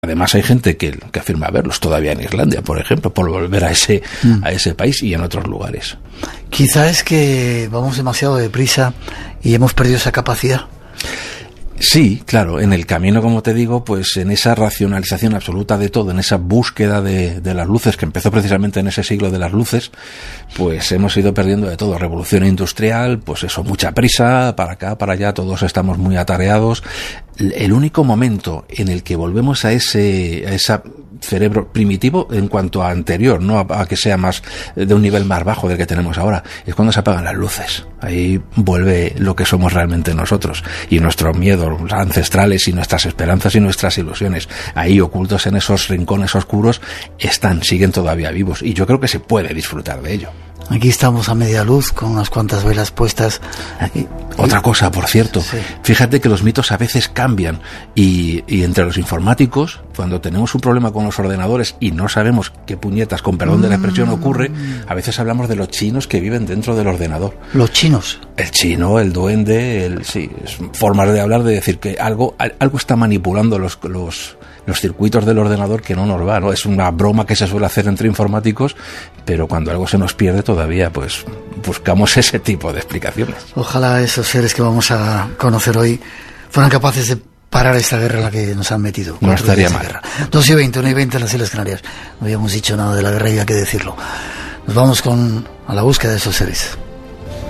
Además hay gente que afirma verlos todavía en Islandia, por ejemplo, por volver a ese país y en otros lugares. Quizá es que vamos demasiado deprisa y hemos perdido esa capacidad. Sí, claro, en el camino, como te digo, pues en esa racionalización absoluta de todo, en esa búsqueda de las luces, que empezó precisamente en ese siglo de las luces, pues hemos ido perdiendo de todo. Revolución industrial, pues eso, mucha prisa, para acá, para allá, todos estamos muy atareados. El único momento en el que volvemos a esa cerebro primitivo en cuanto a anterior, no a que sea más de un nivel más bajo del que tenemos ahora, es cuando se apagan las luces. Ahí vuelve lo que somos realmente nosotros, y nuestros miedos ancestrales y nuestras esperanzas y nuestras ilusiones, ahí ocultos en esos rincones oscuros, siguen todavía vivos, y yo creo que se puede disfrutar de ello. Aquí estamos a media luz con unas cuantas velas puestas. Otra cosa, por cierto, sí. Fíjate que los mitos a veces cambian y entre los informáticos, cuando tenemos un problema con los ordenadores y no sabemos qué puñetas, con perdón de la expresión, ocurre, a veces hablamos de los chinos que viven dentro del ordenador. ¿Los chinos? El chino, el duende, sí, es formas de hablar, de decir que algo está manipulando los circuitos del ordenador que no nos va, ¿no? Es una broma que se suele hacer entre informáticos, pero cuando algo se nos pierde todavía, pues buscamos ese tipo de explicaciones. Ojalá esos seres que vamos a conocer hoy fueran capaces de parar esta guerra en la que nos han metido. No estaría mal. 2:20, 1:20 en las Islas Canarias. No habíamos dicho nada de la guerra y hay que decirlo. Nos vamos a la búsqueda de esos seres.